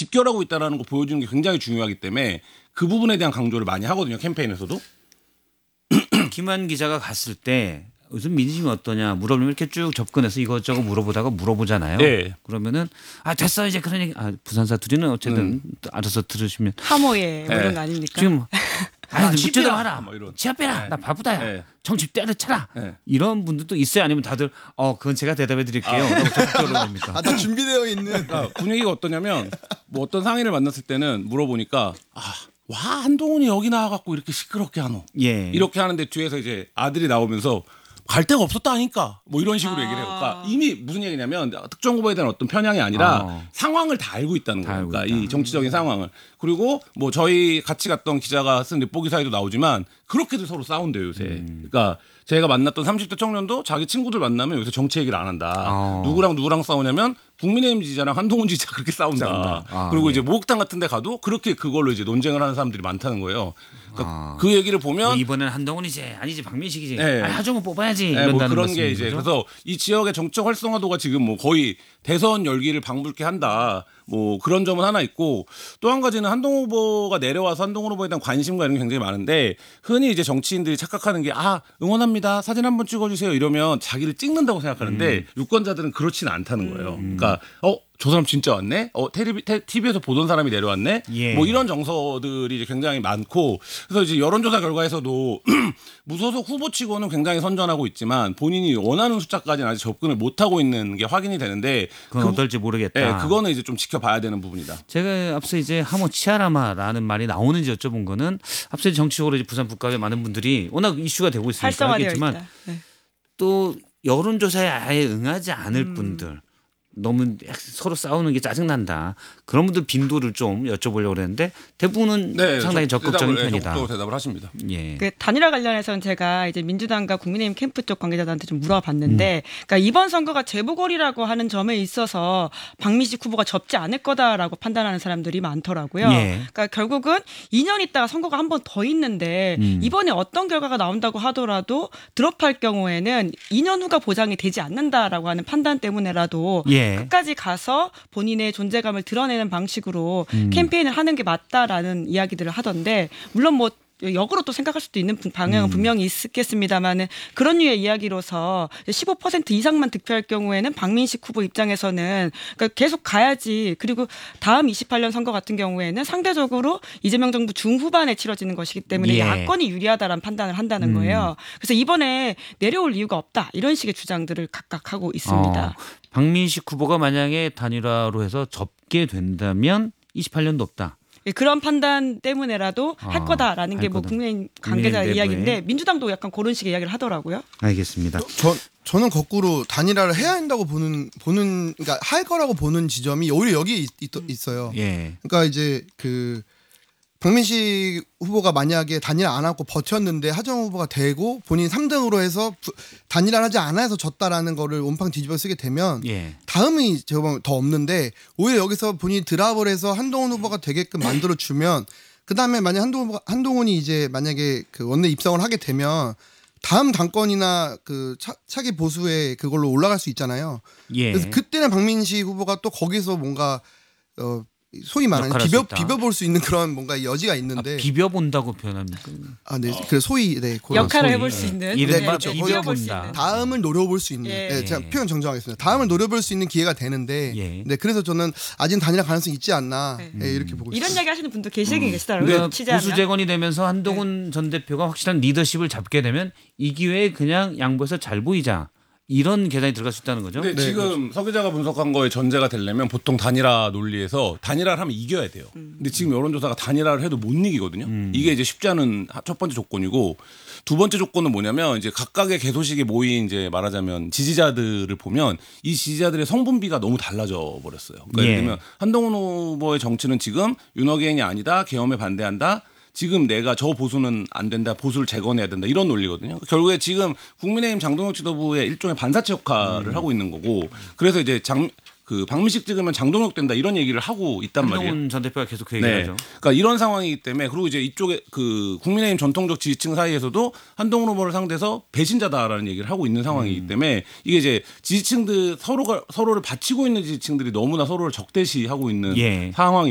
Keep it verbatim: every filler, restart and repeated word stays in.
집결하고 있다는 거 보여주는 게 굉장히 중요하기 때문에 그 부분에 대한 강조를 많이 하거든요. 캠페인에서도. 김한 기자가 갔을 때 요즘 민심이 어떠냐 물어보면 이렇게 쭉 접근해서 이것저것 물어보다가 물어보잖아요. 네. 그러면은 아 됐어 이제 그런 얘기 아, 부산 사투리는 어쨌든 음. 알아서 들으시면 하모예 뭐 네. 이런 거 아닙니까? 지금 아, 묻지도 치빼라. 마라. 뭐 이런. 치아 빼라. 네. 나 바쁘다야. 네. 정치 때려쳐라. 네. 이런 분들도 있어요. 아니면 다들 어 그건 제가 대답해 드릴게요. 라고 적극적으로 합니까? 아, 다 준비되어 있는. 그러니까 분위기가 어떠냐면 뭐 어떤 상인을 만났을 때는 물어보니까 아, 와 한동훈이 여기 나와갖고 이렇게 시끄럽게 하노. 예. 이렇게 하는데 뒤에서 이제 아들이 나오면서 갈 데가 없었다니까 뭐 이런 식으로 아. 얘기를 해요. 그러니까 이미 무슨 얘기냐면 특정 후보에 대한 어떤 편향이 아니라 아. 상황을 다 알고 있다는 거예요. 그러니까 이 정치적인 상황을. 그리고 뭐 저희 같이 갔던 기자가 쓴 넷보 기사에도 나오지만 그렇게도 서로 싸운대요 요새. 음. 그러니까 제가 만났던 삼십 대 청년도 자기 친구들 만나면 요새 정치 얘기를 안 한다. 아. 누구랑 누구랑 싸우냐면 국민의힘 지지자랑 한동훈 지지자 그렇게 싸운다. 아, 그리고 네. 이제 목욕탕 같은 데 가도 그렇게 그걸로 이제 논쟁을 하는 사람들이 많다는 거예요. 그러니까 아. 그 얘기를 보면 뭐 이번에는 한동훈이지 아니지 박민식이지 네. 아니, 하정우 뽑아야지 네, 이런다는 뭐 그런 게 이제 거죠? 그래서 이 지역의 정책 활성화도가 지금 뭐 거의 대선 열기를 방불케 한다. 뭐 그런 점은 하나 있고 또 한 가지는 한동훈 후보가 내려와서 한동훈 후보에 대한 관심과 이런 게 굉장히 많은데 흔히 이제 정치인들이 착각하는 게 아 응원합니다 사진 한번 찍어주세요 이러면 자기를 찍는다고 생각하는데 음. 유권자들은 그렇지는 않다는 거예요. 음. 그러니까 어 저 사람 진짜 왔네? 어, 테레비, 테, 티비에서 보던 사람이 내려왔네? 예. 뭐 이런 정서들이 이제 굉장히 많고 그래서 이제 여론조사 결과에서도 무소속 후보치고는 굉장히 선전하고 있지만 본인이 원하는 숫자까지는 아직 접근을 못하고 있는 게 확인이 되는데 그건 그, 어떨지 모르겠다. 네, 그거는 이제 좀 지켜봐야 되는 부분이다. 제가 앞서 이제 하모 치아라마라는 말이 나오는지 여쭤본 거는 앞서 정치적으로 이제 부산 북각의 많은 분들이 워낙 이슈가 되고 있으니까 알겠지만 네. 또 여론조사에 아예 응하지 않을 음. 분들 너무 서로 싸우는 게 짜증난다. 그런 분들 빈도를 좀 여쭤보려고 그랬는데 대부분은 네, 상당히 적극적인 대답을, 편이다. 네, 대답을 하십니다. 예. 그 단일화 관련해서는 제가 이제 민주당과 국민의힘 캠프 쪽 관계자들한테 좀 물어봤는데, 음. 그러니까 이번 선거가 재보궐이라고 하는 점에 있어서 박민식 후보가 접지 않을 거다라고 판단하는 사람들이 많더라고요. 예. 그러니까 결국은 이 년 있다가 선거가 한 번 더 있는데 음. 이번에 어떤 결과가 나온다고 하더라도 드롭할 경우에는 이 년 후가 보장이 되지 않는다라고 하는 판단 때문에라도. 예. 끝까지 가서 본인의 존재감을 드러내는 방식으로 음. 캠페인을 하는 게 맞다라는 이야기들을 하던데 물론 뭐 역으로 또 생각할 수도 있는 방향은 음. 분명히 있겠습니다만은 그런 류의 이야기로서 십오 퍼센트 이상만 득표할 경우에는 박민식 후보 입장에서는 그러니까 계속 가야지. 그리고 다음 이십팔 년 선거 같은 경우에는 상대적으로 이재명 정부 중후반에 치러지는 것이기 때문에 예. 야권이 유리하다라는 판단을 한다는 거예요. 그래서 이번에 내려올 이유가 없다. 이런 식의 주장들을 각각 하고 있습니다. 어, 박민식 후보가 만약에 단일화로 해서 접게 된다면 이십팔 년도 없다. 그런 판단 때문에라도 아, 할 거다라는 게 뭐 국민의힘 관계자 이야기인데 민주당도 약간 그런 식의 이야기를 하더라고요. 알겠습니다. 저, 저는 거꾸로 단일화를 해야 한다고 보는 보는 그러니까 할 거라고 보는 지점이 오히려 여기에 있, 있, 있어요. 예. 그러니까 이제 그 박민식 후보가 만약에 단일화 안 하고 버텼는데 하정우 후보가 되고 본인 삼 등으로 해서 단일화를 하지 않아 해서 졌다라는 거를 온팡 뒤집어 쓰게 되면 예. 다음이 제가 보면 더 없는데 오히려 여기서 본인이 드랍을 해서 한동훈 후보가 되게끔 만들어주면 그다음에 만약 한동훈 후보가, 한동훈이 이제 만약에 그 원내 입성을 하게 되면 다음 당권이나 그 차, 차기 보수에 그걸로 올라갈 수 있잖아요. 예. 그래서 그때는 박민식 후보가 또 거기서 뭔가 어 소위 말하는 비벼 비벼볼 수 있는 그런 뭔가 여지가 있는데 아, 비벼본다고 표현합니까? 아, 네, 그 소위 네 역할을 소위. 해볼 수 있는 네, 네, 그렇죠. 비벼본다. 다음을 노려볼 수 있는 예. 네, 제가 표현 정정하겠습니다. 다음을 노려볼 수 있는 기회가 되는데, 예. 네, 그래서 저는 아직은 단일화 가능성이 있지 않나 네. 네, 이렇게 보고 이런 있습니다. 이야기 하시는 분도 계시긴 음. 계시더라고요. 보수 재건이 되면서 한동훈 네. 전 대표가 확실한 리더십을 잡게 되면 이 기회에 그냥 양보해서 잘 보이자. 이런 계산이 들어갈 수 있다는 거죠. 근데 네, 지금 그렇죠. 서 기자가 분석한 거에 전제가 되려면 보통 단일화 논리에서 단일화를 하면 이겨야 돼요. 음. 근데 지금 여론조사가 단일화를 해도 못 이기거든요. 음. 이게 이제 쉽지 않은 첫 번째 조건이고 두 번째 조건은 뭐냐면 이제 각각의 개소식에 모인 이제 말하자면 지지자들을 보면 이 지지자들의 성분비가 너무 달라져 버렸어요. 그러니까 예. 예를 들면 한동훈 후보의 정치는 지금 윤호개인이 아니다, 계엄에 반대한다. 지금 내가 저 보수는 안 된다. 보수를 재건해야 된다. 이런 논리거든요. 결국에 지금 국민의힘 장동혁 지도부의 일종의 반사체 역할을 음. 하고 있는 거고 그래서 이제 장, 그 박민식 찍으면 장동혁 된다 이런 얘기를 하고 있단 말이에요. 한동훈 전 대표가 계속 그 얘기를 네. 하죠. 그러니까 이런 상황이기 때문에 그리고 이제 이쪽에 그 국민의힘 전통적 지지층 사이에서도 한동훈 후보를 상대해서 배신자다라는 얘기를 하고 있는 상황이기 음. 때문에 이게 이제 지지층들 서로가 서로를 바치고 있는 지지층들이 너무나 서로를 적대시하고 있는 예. 상황이